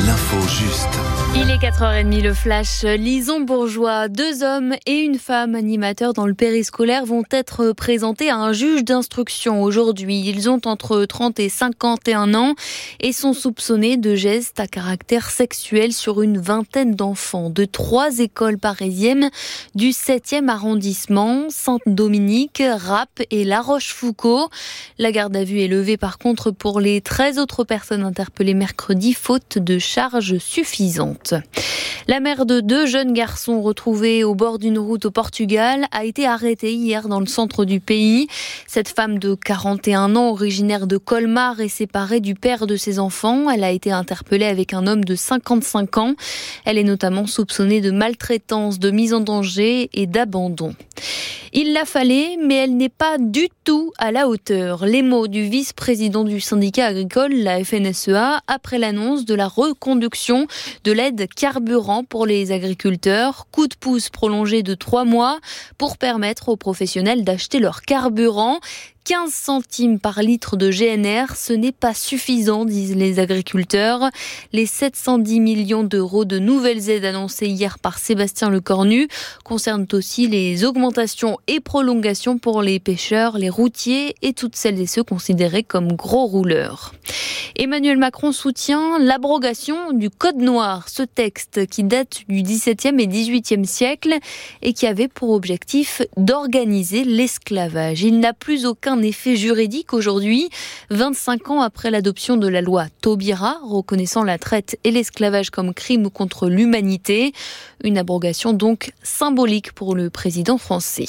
L'info juste. Il est 4h30, le flash. Lison Bourgeois, 2 hommes et une femme animateurs dans le périscolaire vont être présentés à un juge d'instruction aujourd'hui. Ils ont entre 30 et 51 ans et sont soupçonnés de gestes à caractère sexuel sur une vingtaine d'enfants de 3 écoles parisiennes du 7e arrondissement, Saint-Dominique, Rapp et La Rochefoucauld. La garde à vue est levée par contre pour les 13 autres personnes interpellées mercredi, faute de charges suffisantes. La mère de 2 jeunes garçons retrouvés au bord d'une route au Portugal a été arrêtée hier dans le centre du pays. Cette femme de 41 ans, originaire de Colmar, est séparée du père de ses enfants. Elle a été interpellée avec un homme de 55 ans. Elle est notamment soupçonnée de maltraitance, de mise en danger et d'abandon. Il la fallait, mais elle n'est pas du tout à la hauteur. Les mots du vice-président du syndicat agricole, la FNSEA, après l'annonce de la reconduction de l'aide carburant pour les agriculteurs. Coup de pouce prolongé de 3 mois pour permettre aux professionnels d'acheter leur carburant. 15 centimes par litre de GNR, ce n'est pas suffisant, disent les agriculteurs. Les 710 millions d'euros de nouvelles aides annoncées hier par Sébastien Lecornu concernent aussi les augmentations et prolongations pour les pêcheurs, les routiers et toutes celles et ceux considérés comme gros rouleurs. Emmanuel Macron soutient l'abrogation du Code noir, ce texte qui date du XVIIe et XVIIIe siècle et qui avait pour objectif d'organiser l'esclavage. Il n'a plus aucun effet juridique aujourd'hui, 25 ans après l'adoption de la loi Taubira, reconnaissant la traite et l'esclavage comme crime contre l'humanité. Une abrogation donc symbolique pour le président français.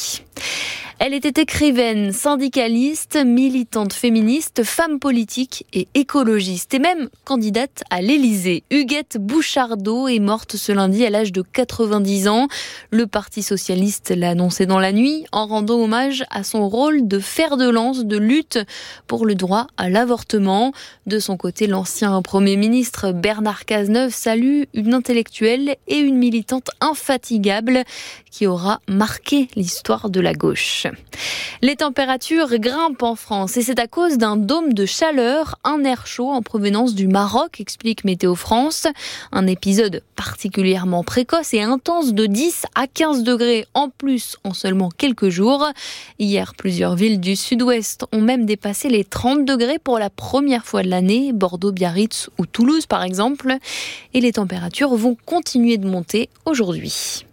Elle était écrivaine, syndicaliste, militante féministe, femme politique et écologiste, et même candidate à l'Élysée. Huguette Bouchardot est morte ce lundi à l'âge de 90 ans. Le Parti socialiste l'a annoncé dans la nuit en rendant hommage à son rôle de fer de lance de lutte pour le droit à l'avortement. De son côté, l'ancien Premier ministre Bernard Cazeneuve salue une intellectuelle et une militante infatigable qui aura marqué l'histoire de la gauche. Les températures grimpent en France et c'est à cause d'un dôme de chaleur, un air chaud en provenance du Maroc, explique Météo France. Un épisode particulièrement précoce et intense de 10 à 15 degrés en plus en seulement quelques jours. Hier, plusieurs villes du sud-ouest ont même dépassé les 30 degrés pour la première fois de l'année, Bordeaux, Biarritz ou Toulouse par exemple. Et les températures vont continuer de monter aujourd'hui.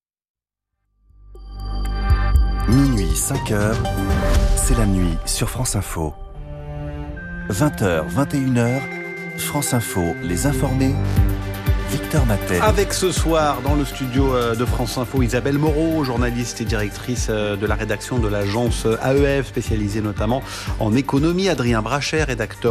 Minuit, 5h, c'est la nuit sur France Info. 20h, 21h, France Info, les informés, Victor Matet. Avec ce soir, dans le studio de France Info, Isabelle Moreau, journaliste et directrice de la rédaction de l'agence AEF, spécialisée notamment en économie. Adrien Brachet, rédacteur